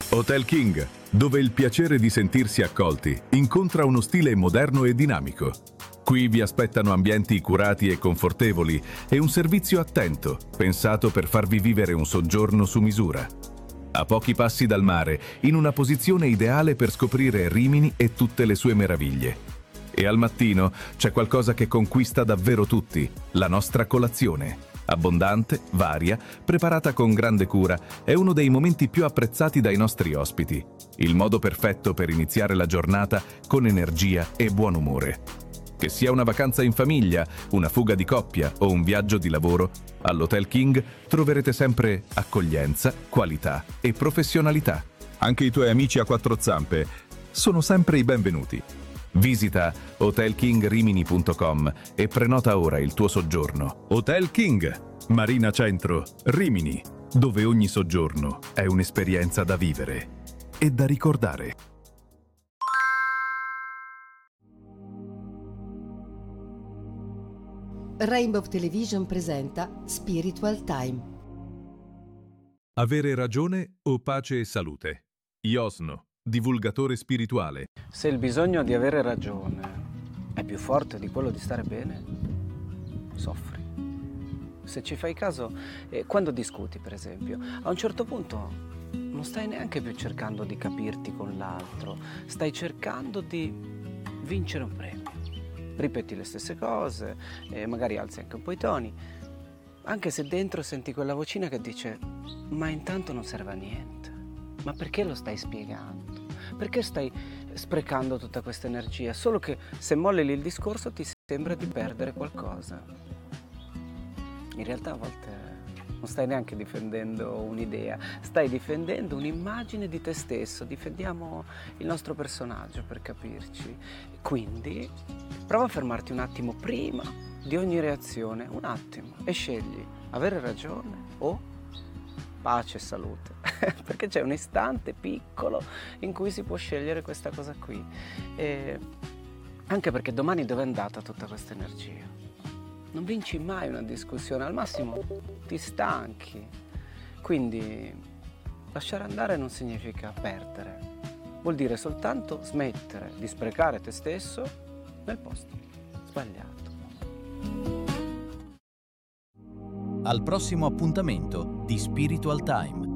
Hotel King, dove il piacere di sentirsi accolti incontra uno stile moderno e dinamico. Qui vi aspettano ambienti curati e confortevoli e un servizio attento, pensato per farvi vivere un soggiorno su misura. A pochi passi dal mare, in una posizione ideale per scoprire Rimini e tutte le sue meraviglie. E al mattino c'è qualcosa che conquista davvero tutti, la nostra colazione. Abbondante, varia, preparata con grande cura, è uno dei momenti più apprezzati dai nostri ospiti. Il modo perfetto per iniziare la giornata con energia e buon umore. Che sia una vacanza in famiglia, una fuga di coppia o un viaggio di lavoro, all'Hotel King troverete sempre accoglienza, qualità e professionalità. Anche i tuoi amici a quattro zampe sono sempre i benvenuti. Visita hotelkingrimini.com e prenota ora il tuo soggiorno. Hotel King, Marina Centro, Rimini, dove ogni soggiorno è un'esperienza da vivere e da ricordare. Rainbow Television presenta Spiritual Time. Avere ragione o pace e salute? Iosno, divulgatore spirituale. Se il bisogno di avere ragione è più forte di quello di stare bene, soffri. Se ci fai caso, quando discuti, per esempio, a un certo punto non stai neanche più cercando di capirti con l'altro, stai cercando di vincere un premio. Ripeti le stesse cose, magari alzi anche un po' i toni, anche se dentro senti quella vocina che dice: ma intanto non serve a niente. Ma perché lo stai spiegando? Perché stai sprecando tutta questa energia? Solo che se molli lì il discorso ti sembra di perdere qualcosa. In realtà a volte non stai neanche difendendo un'idea, stai difendendo un'immagine di te stesso, difendiamo il nostro personaggio, per capirci. Quindi prova a fermarti un attimo prima di ogni reazione, un attimo, e scegli avere ragione o pace e salute, perché c'è un istante piccolo in cui si può scegliere questa cosa qui, e anche perché domani dove è andata tutta questa energia? Non vinci mai una discussione, al massimo ti stanchi. Quindi lasciare andare non significa perdere, vuol dire soltanto smettere di sprecare te stesso nel posto sbagliato. Al prossimo appuntamento di Spiritual Time.